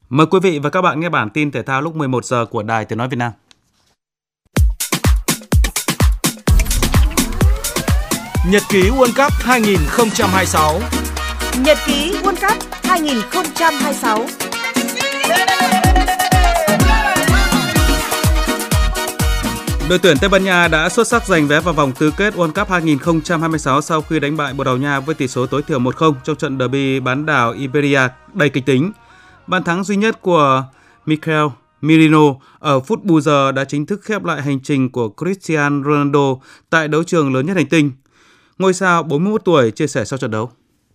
Mời quý vị và các bạn nghe bản tin thể thao lúc 11 giờ của Đài Tiếng nói Việt Nam. Nhật ký World Cup 2026. Nhật ký World Cup 2026. Đội tuyển Tây Ban Nha đã xuất sắc giành vé vào vòng tứ kết World Cup 2026 sau khi đánh bại Bồ Đào Nha với tỷ số tối thiểu 1-0 trong trận derby bán đảo Iberia đầy kịch tính. Bàn thắng duy nhất của Mikel Merino ở phút bù giờ đã chính thức khép lại hành trình của Cristiano Ronaldo tại đấu trường lớn nhất hành tinh. Ngôi sao 41 tuổi chia sẻ sau trận đấu.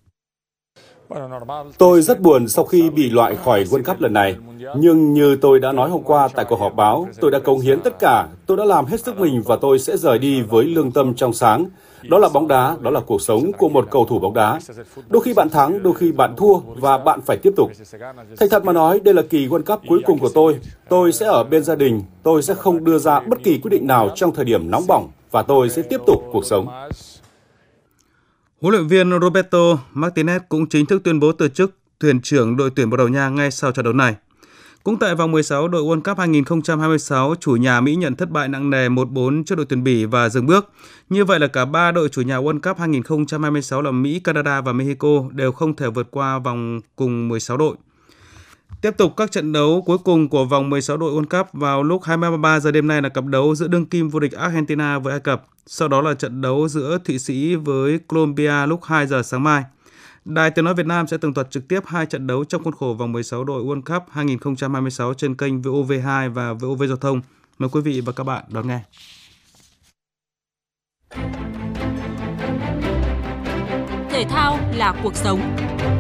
Tôi rất buồn sau khi bị loại khỏi World Cup lần này. Nhưng như tôi đã nói hôm qua tại cuộc họp báo, tôi đã cống hiến tất cả, tôi đã làm hết sức mình và tôi sẽ rời đi với lương tâm trong sáng. Đó là bóng đá, đó là cuộc sống của một cầu thủ bóng đá. Đôi khi bạn thắng, đôi khi bạn thua và bạn phải tiếp tục. Thành thật mà nói, đây là kỳ World Cup cuối cùng của tôi. Tôi sẽ ở bên gia đình, tôi sẽ không đưa ra bất kỳ quyết định nào trong thời điểm nóng bỏng và tôi sẽ tiếp tục cuộc sống. Huấn luyện viên Roberto Martinez cũng chính thức tuyên bố từ chức thuyền trưởng đội tuyển Bồ Đào Nha ngay sau trận đấu này. Cũng tại vòng 16 đội World Cup 2026, chủ nhà Mỹ nhận thất bại nặng nề 1-4 trước đội tuyển Bỉ và dừng bước. Như vậy là cả 3 đội chủ nhà World Cup 2026 là Mỹ, Canada và Mexico đều không thể vượt qua vòng cùng 16 đội. Tiếp tục các trận đấu cuối cùng của vòng 16 đội World Cup vào lúc 23 giờ đêm nay là cặp đấu giữa đương kim vô địch Argentina với Ai Cập. Sau đó là trận đấu giữa Thụy Sĩ với Colombia lúc 2 giờ sáng mai. Đài Tiếng nói Việt Nam sẽ tường thuật trực tiếp 2 trận đấu trong khuôn khổ vòng 16 đội World Cup 2026 trên kênh VOV2 và VOV Giao thông. Mời quý vị và các bạn đón nghe. Thể thao là cuộc sống.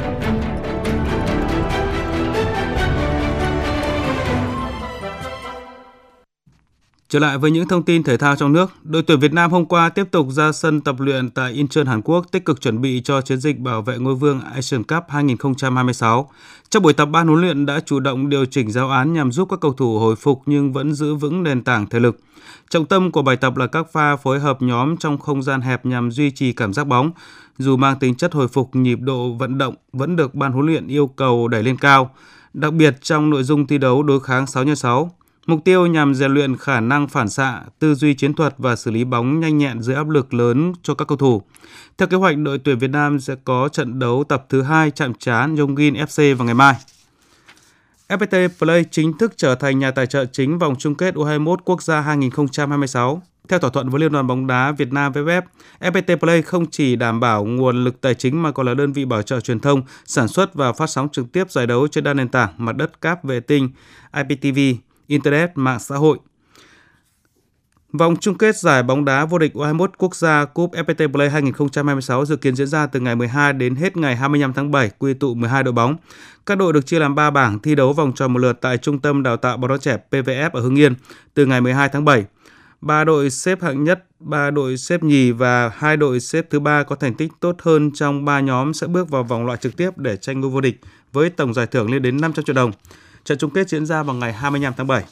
Trở lại với những thông tin thể thao trong nước, đội tuyển Việt Nam hôm qua tiếp tục ra sân tập luyện tại Incheon, Hàn Quốc, tích cực chuẩn bị cho chiến dịch bảo vệ ngôi vương Asian Cup 2026. Trong buổi tập, ban huấn luyện đã chủ động điều chỉnh giáo án nhằm giúp các cầu thủ hồi phục nhưng vẫn giữ vững nền tảng thể lực. Trọng tâm của bài tập là các pha phối hợp nhóm trong không gian hẹp nhằm duy trì cảm giác bóng. Dù mang tính chất hồi phục, nhịp độ vận động vẫn được ban huấn luyện yêu cầu đẩy lên cao, đặc biệt trong nội dung thi đấu đối kháng 6x6. Mục tiêu nhằm rèn luyện khả năng phản xạ, tư duy chiến thuật và xử lý bóng nhanh nhẹn dưới áp lực lớn cho các cầu thủ. Theo kế hoạch, đội tuyển Việt Nam sẽ có trận đấu tập thứ 2 chạm trán Yongin FC vào ngày mai. FPT Play chính thức trở thành nhà tài trợ chính vòng chung kết U21 quốc gia 2026. Theo thỏa thuận với Liên đoàn bóng đá Việt Nam VFF, FPT Play không chỉ đảm bảo nguồn lực tài chính mà còn là đơn vị bảo trợ truyền thông, sản xuất và phát sóng trực tiếp giải đấu trên đa nền tảng mặt đất, cáp, vệ tinh, IPTV, Internet, mạng xã hội. Vòng chung kết giải bóng đá vô địch U21 quốc gia Cup FPT Play 2026 dự kiến diễn ra từ ngày 12 đến hết ngày 25 tháng 7, quy tụ 12 đội bóng. Các đội được chia làm 3 bảng thi đấu vòng tròn một lượt tại Trung tâm Đào tạo bóng đá trẻ PVF ở Hưng Yên từ ngày 12 tháng 7. 3 đội xếp hạng nhất, 3 đội xếp nhì và 2 đội xếp thứ 3 có thành tích tốt hơn trong 3 nhóm sẽ bước vào vòng loại trực tiếp để tranh ngôi vô địch với tổng giải thưởng lên đến 500 triệu đồng. Trận chung kết diễn ra vào ngày 25 tháng 7.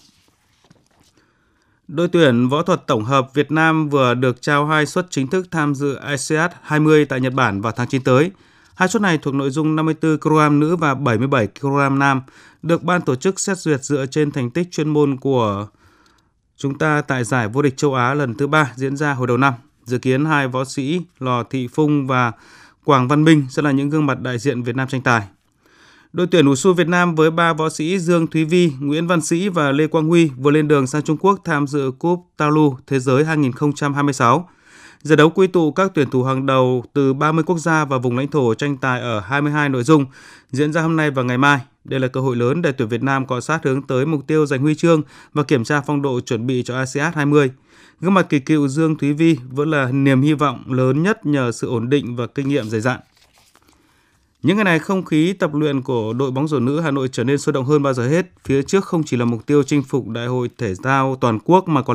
Đội tuyển võ thuật tổng hợp Việt Nam vừa được trao 2 suất chính thức tham dự ASEAN 20 tại Nhật Bản vào tháng 9 tới. 2 suất này thuộc nội dung 54 kg nữ và 77 kg nam, được ban tổ chức xét duyệt dựa trên thành tích chuyên môn của chúng ta tại giải vô địch châu Á lần thứ 3 diễn ra hồi đầu năm. Dự kiến 2 võ sĩ Lò Thị Phung và Quảng Văn Minh sẽ là những gương mặt đại diện Việt Nam tranh tài. Đội tuyển Wushu Việt Nam với 3 võ sĩ Dương Thúy Vi, Nguyễn Văn Sĩ và Lê Quang Huy vừa lên đường sang Trung Quốc tham dự Cúp Taolu Thế giới 2026. Giải đấu quy tụ các tuyển thủ hàng đầu từ 30 quốc gia và vùng lãnh thổ tranh tài ở 22 nội dung, diễn ra hôm nay và ngày mai. Đây là cơ hội lớn để tuyển Việt Nam cọ sát hướng tới mục tiêu giành huy chương và kiểm tra phong độ chuẩn bị cho ASEAN 20. Gương mặt kỳ cựu Dương Thúy Vi vẫn là niềm hy vọng lớn nhất nhờ sự ổn định và kinh nghiệm dày dặn. Những ngày này, không khí tập luyện của đội bóng rổ nữ Hà Nội trở nên sôi động hơn bao giờ hết. Phía trước không chỉ là mục tiêu chinh phục Đại hội Thể thao Toàn quốc mà còn